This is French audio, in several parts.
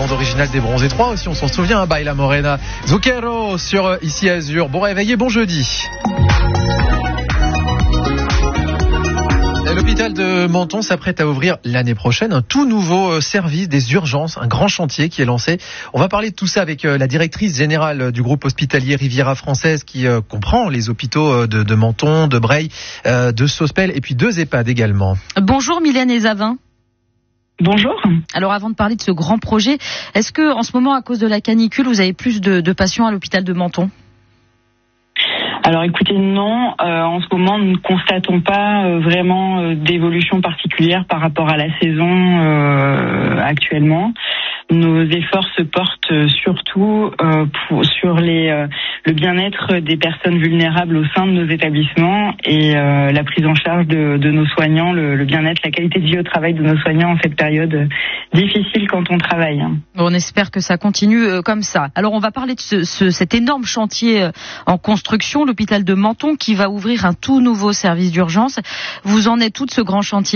bande originale des Bronzés 3 aussi, on s'en souvient, hein, Baila Morena. Zucchero sur Ici Azur. Bon réveillé, bon jeudi. L'hôpital de Menton s'apprête à ouvrir l'année prochaine un tout nouveau service des urgences, un grand chantier qui est lancé. On va parler de tout ça avec la directrice générale du groupe hospitalier Riviera Française qui comprend les hôpitaux de Menton, de Breil, de Sospel et puis 2 EHPAD également. Bonjour Mylène Ezavin. Bonjour. Alors avant de parler de ce grand projet, est-ce que en ce moment à cause de la canicule vous avez plus de patients à l'hôpital de Menton ? Alors écoutez, non, en ce moment nous ne constatons pas vraiment d'évolution particulière par rapport à la saison actuellement. Nos efforts se portent surtout sur le bien-être des personnes vulnérables au sein de nos établissements et la prise en charge de nos soignants, le bien-être, la qualité de vie au travail de nos soignants en cette période difficile quand on travaille. On espère que ça continue comme ça. Alors on va parler de cet énorme chantier en construction, l'hôpital de Menton qui va ouvrir un tout nouveau service d'urgence. Vous en êtes où de ce grand chantier ?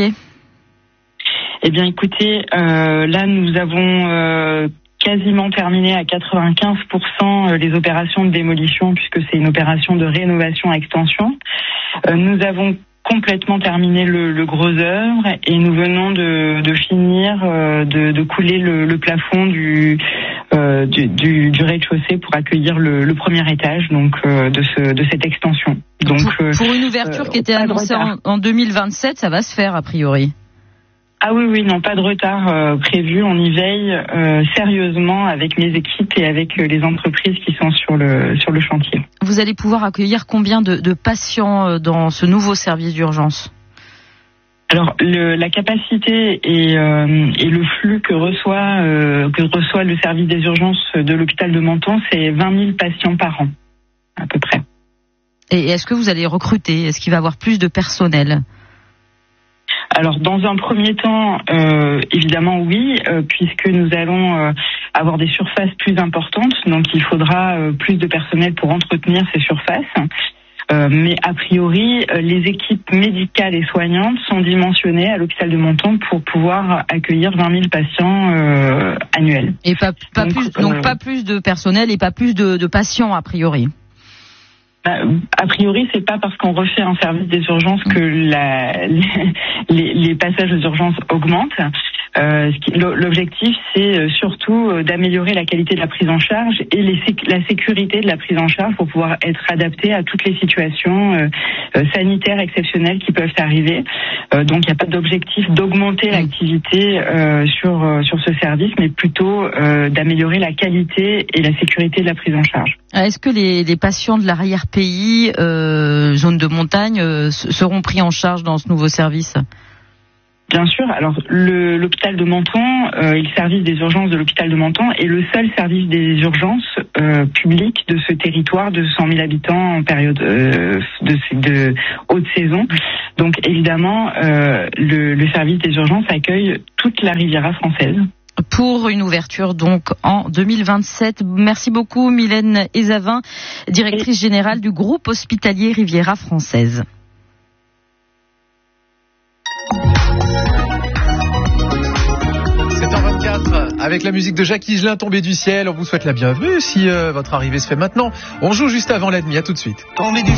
Eh bien, écoutez, là, nous avons quasiment terminé à 95% les opérations de démolition, puisque c'est une opération de rénovation à extension. Nous avons complètement terminé le gros œuvre et nous venons de finir de couler le plafond du rez-de-chaussée pour accueillir le premier étage donc de cette extension. Donc pour une ouverture qui était annoncée en 2027, ça va se faire a priori. Ah oui, non, pas de retard prévu. On y veille sérieusement avec mes équipes et avec les entreprises qui sont sur le chantier. Vous allez pouvoir accueillir combien de patients dans ce nouveau service d'urgence ? Alors, la capacité et le flux que reçoit le service des urgences de l'hôpital de Menton, c'est 20 000 patients par an, à peu près. Et est-ce que vous allez recruter ? Est-ce qu'il va y avoir plus de personnel ? Alors, dans un premier temps, évidemment oui, puisque nous allons avoir des surfaces plus importantes, donc il faudra plus de personnel pour entretenir ces surfaces. Mais a priori, les équipes médicales et soignantes sont dimensionnées à l'hôpital de Menton pour pouvoir accueillir 20 000 patients annuels. Et pas plus de personnel et pas plus de patients a priori. A priori, c'est pas parce qu'on refait un service des urgences que les passages aux urgences augmentent. L'objectif, c'est surtout d'améliorer la qualité de la prise en charge et la sécurité de la prise en charge pour pouvoir être adapté à toutes les situations sanitaires exceptionnelles qui peuvent arriver. Donc, il n'y a pas d'objectif d'augmenter l'activité sur ce service, mais plutôt d'améliorer la qualité et la sécurité de la prise en charge. Est-ce que les patients de l'arrière-pays, zone de montagne, seront pris en charge dans ce nouveau service ? Bien sûr. Alors, l'hôpital de Menton et le service des urgences de l'hôpital de Menton est le seul service des urgences publiques de ce territoire de 100 000 habitants en période de haute saison. Donc, évidemment, le service des urgences accueille toute la Riviera française. Pour une ouverture donc en 2027. Merci beaucoup Mylène Ezavin, directrice générale du groupe hospitalier Riviera Française. Avec la musique de Jacques Higelin tombée du ciel, on vous souhaite la bienvenue si votre arrivée se fait maintenant. On joue juste avant la nuit, à tout de suite. Tombée du